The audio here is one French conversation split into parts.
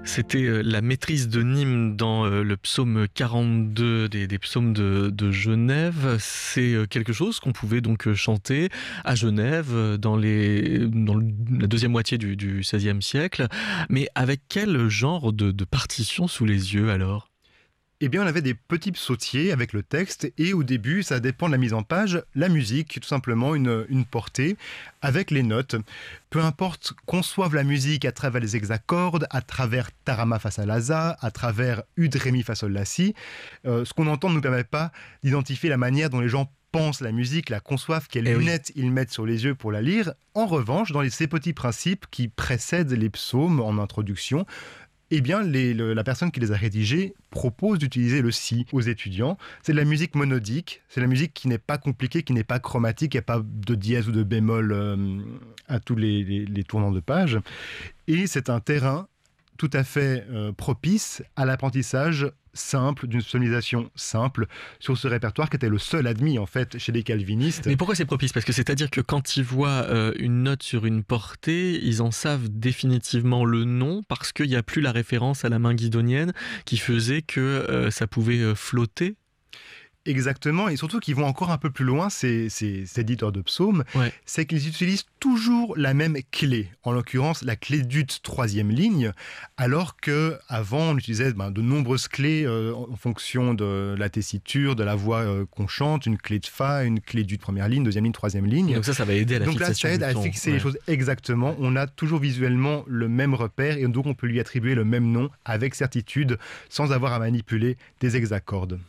C'était la maîtrise de Nîmes dans le psaume 42 des psaumes de Genève. C'est quelque chose qu'on pouvait donc chanter à Genève dans la deuxième moitié du XVIe siècle. Mais avec quel genre de partition sous les yeux alors ? Eh bien, on avait des petits psautiers avec le texte et au début, ça dépend de la mise en page, la musique, tout simplement une portée avec les notes. Peu importe qu'on conçoive la musique à travers les hexacordes, à travers Tarama fa sol la sa, à travers Ud ré mi fa sol la si, ce qu'on entend ne nous permet pas d'identifier la manière dont les gens pensent la musique, la conçoivent, quelles lunettes ils mettent sur les yeux pour la lire. En revanche, dans ces petits principes qui précèdent les psaumes en introduction, eh bien, la personne qui les a rédigés propose d'utiliser le si aux étudiants. C'est de la musique monodique, c'est de la musique qui n'est pas compliquée, qui n'est pas chromatique, il n'y a pas de dièse ou de bémol à tous les tournants de page. Et c'est un terrain tout à fait propice à l'apprentissage simple, d'une sonorisation simple sur ce répertoire qui était le seul admis en fait chez les calvinistes. Mais pourquoi c'est propice ? Parce que c'est-à-dire que quand ils voient une note sur une portée, ils en savent définitivement le nom parce qu'il n'y a plus la référence à la main guidonienne qui faisait que ça pouvait flotter. Exactement, et surtout qu'ils vont encore un peu plus loin, ces éditeurs de psaumes, c'est qu'ils utilisent toujours la même clé, en l'occurrence la clé d'Ut troisième ligne, alors qu'avant on utilisait de nombreuses clés en fonction de la tessiture, de la voix qu'on chante, une clé de Fa, une clé d'Ut première ligne, deuxième ligne, troisième ligne. Donc ça va aider à la fixation. Donc là, ça aide à fixer les choses exactement. On a toujours visuellement le même repère, et donc on peut lui attribuer le même nom avec certitude, sans avoir à manipuler des hexacordes.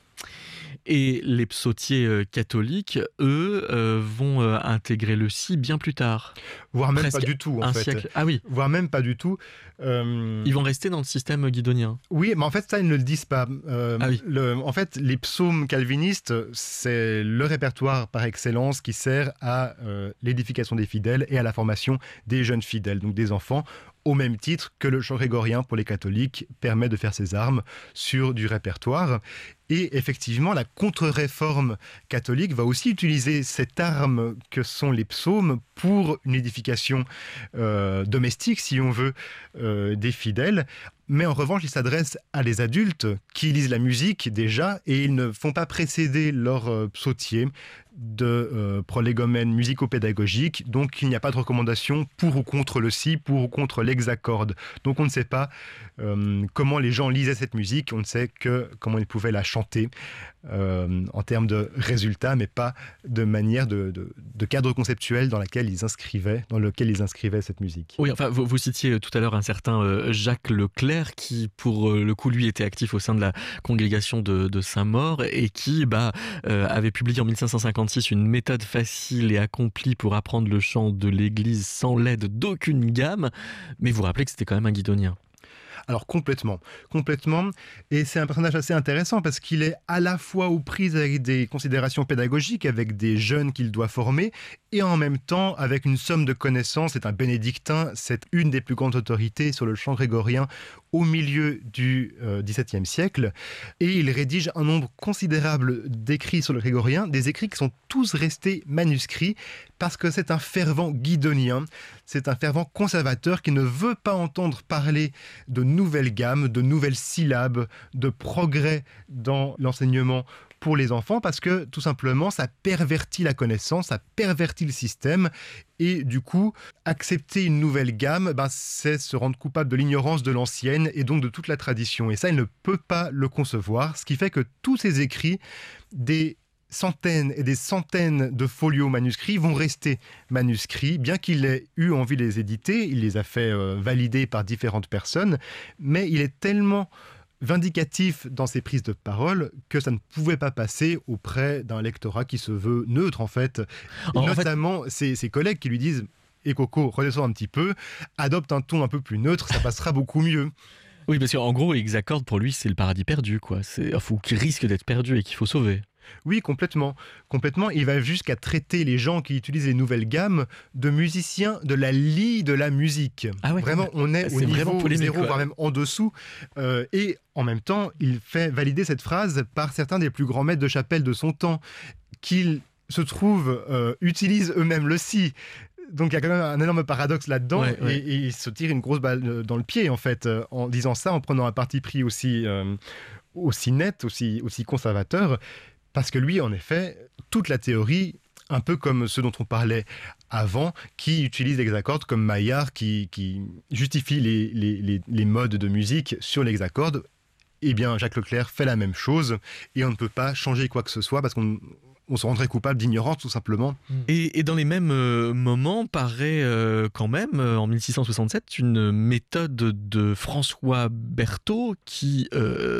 Et les psautiers catholiques, eux, vont intégrer le si bien plus tard. Voire même pas du tout, en fait. Siècle. Ah oui. Voire même pas du tout. Ils vont rester dans le système guidonien. Oui, mais en fait, ça, ils ne le disent pas. Oui. En fait, les psaumes calvinistes, c'est le répertoire par excellence qui sert à l'édification des fidèles et à la formation des jeunes fidèles, donc des enfants, au même titre que le chant grégorien pour les catholiques permet de faire ses armes sur du répertoire. Et effectivement, la contre-réforme catholique va aussi utiliser cette arme que sont les psaumes pour une édification domestique, si on veut, des fidèles. Mais en revanche, ils s'adressent à les adultes qui lisent la musique déjà et ils ne font pas précéder leur psautier de prolégomènes musico-pédagogiques. Donc, il n'y a pas de recommandation pour ou contre le si, pour ou contre l'hexacorde. Donc, on ne sait pas comment les gens lisaient cette musique. On ne sait que comment ils pouvaient la chanter en termes de résultats, mais pas de manière de cadre conceptuel dans lequel ils inscrivaient cette musique. Oui, enfin, vous citiez tout à l'heure un certain Jacques Leclerc qui, pour le coup, lui, était actif au sein de la congrégation de Saint-Maur et qui avait publié en 1556 une méthode facile et accomplie pour apprendre le chant de l'Église sans l'aide d'aucune gamme. Mais vous rappelez que c'était quand même un guidonien. Alors complètement. Et c'est un personnage assez intéressant parce qu'il est à la fois aux prises avec des considérations pédagogiques, avec des jeunes qu'il doit former, et en même temps avec une somme de connaissances. C'est un bénédictin, c'est une des plus grandes autorités sur le chant grégorien au milieu du XVIIe siècle. Et il rédige un nombre considérable d'écrits sur le grégorien, des écrits qui sont tous restés manuscrits parce que c'est un fervent guidonien, c'est un fervent conservateur qui ne veut pas entendre parler de nouvelles gammes, de nouvelles syllabes, de progrès dans l'enseignement pour les enfants parce que tout simplement ça pervertit la connaissance, ça pervertit le système et du coup accepter une nouvelle gamme c'est se rendre coupable de l'ignorance de l'ancienne et donc de toute la tradition et ça il ne peut pas le concevoir, ce qui fait que tous ces écrits, des centaines et des centaines de folios manuscrits vont rester manuscrits, bien qu'il ait eu envie de les éditer, il les a fait valider par différentes personnes, mais il est tellement vindicatif dans ses prises de parole que ça ne pouvait pas passer auprès d'un lectorat qui se veut neutre en fait. Notamment ses collègues qui lui disent « Et Coco, redescends un petit peu, adopte un ton un peu plus neutre, ça passera beaucoup mieux ». Oui, parce qu'en gros, hexacorde pour lui, c'est le paradis perdu, quoi. Ou qui risque d'être perdu et qu'il faut sauver. Oui, complètement. Il va jusqu'à traiter les gens qui utilisent les nouvelles gammes de musiciens de la lie de la musique. Ah ouais, vraiment, on est au niveau zéro, voire même en dessous. Et en même temps, il fait valider cette phrase par certains des plus grands maîtres de chapelle de son temps, qu'ils se trouvent utilisent eux-mêmes le si. Donc il y a quand même un énorme paradoxe là-dedans, Ouais. et il se tire une grosse balle dans le pied, en fait, en disant ça, en prenant un parti pris aussi net, aussi conservateur, parce que lui, en effet, toute la théorie, un peu comme ceux dont on parlait avant, qui utilisent l'hexacorde comme Maillard, qui justifie les modes de musique sur l'hexacorde, eh bien Jacques Leclerc fait la même chose, et on ne peut pas changer quoi que ce soit, parce qu'on se rendrait coupable d'ignorance, tout simplement. Et dans les mêmes moments paraît quand même, en 1667, une méthode de François Berthaud qui,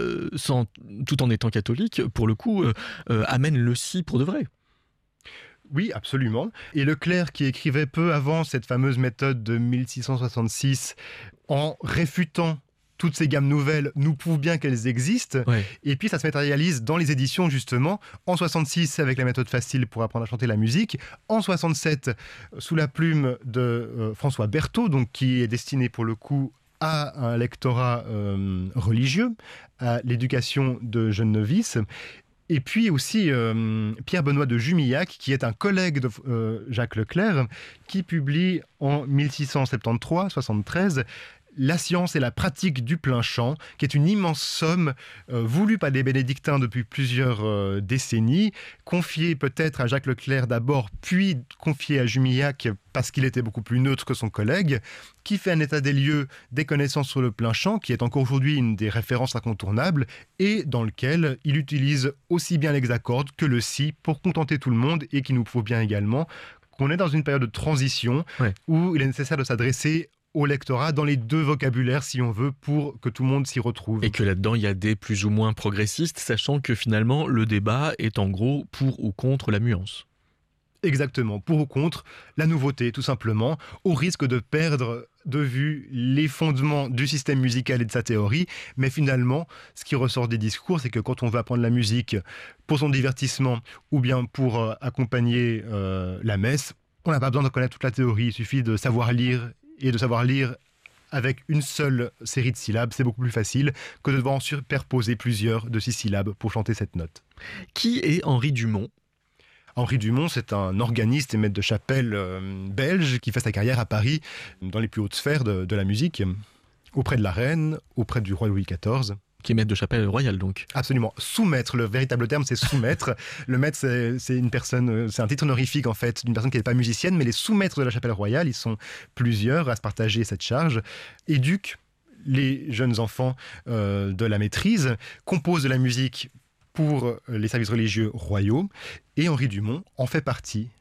tout en étant catholique, pour le coup, amène le si pour de vrai. Oui, absolument. Et Leclerc, qui écrivait peu avant cette fameuse méthode de 1666, en réfutant toutes ces gammes nouvelles, nous prouve bien qu'elles existent. Ouais. Et puis ça se matérialise dans les éditions, justement. En 66, avec la méthode facile pour apprendre à chanter la musique. En 67, sous la plume de François Berthaud, donc, qui est destiné pour le coup à un lectorat religieux, à l'éducation de jeunes novices. Et puis aussi Pierre-Benoît de Jumillac, qui est un collègue de Jacques Leclerc, qui publie en 1673-73 La science et la pratique du plein chant, qui est une immense somme voulue par les bénédictins depuis plusieurs décennies, confiée peut-être à Jacques Leclerc d'abord, puis confiée à Jumillac parce qu'il était beaucoup plus neutre que son collègue, qui fait un état des lieux des connaissances sur le plein chant, qui est encore aujourd'hui une des références incontournables, et dans lequel il utilise aussi bien l'hexacorde que le si pour contenter tout le monde, et qui nous prouve bien également qu'on est dans une période de transition où il est nécessaire de s'adresser au lectorat dans les deux vocabulaires, si on veut, pour que tout le monde s'y retrouve. Et que là-dedans, il y a des plus ou moins progressistes, sachant que finalement, le débat est en gros pour ou contre la muance. Exactement, pour ou contre la nouveauté, tout simplement, au risque de perdre de vue les fondements du système musical et de sa théorie. Mais finalement, ce qui ressort des discours, c'est que quand on veut apprendre la musique pour son divertissement ou bien pour accompagner la messe, on n'a pas besoin de connaître toute la théorie, il suffit de savoir lire, et de savoir lire avec une seule série de syllabes, c'est beaucoup plus facile que de devoir en superposer plusieurs de 6 syllabes pour chanter cette note. Qui est Henri Dumont ? Henri Dumont, c'est un organiste et maître de chapelle belge qui fait sa carrière à Paris, dans les plus hautes sphères de la musique, auprès de la reine, auprès du roi Louis XIV. Qui est maître de chapelle royale, donc. Absolument. Sous-maître, le véritable terme, c'est sous-maître. Le maître, c'est une personne, c'est un titre honorifique, en fait, d'une personne qui n'est pas musicienne, mais les sous-maîtres de la chapelle royale, ils sont plusieurs à se partager cette charge, éduquent les jeunes enfants de la maîtrise, composent de la musique pour les services religieux royaux, et Henri Dumont en fait partie.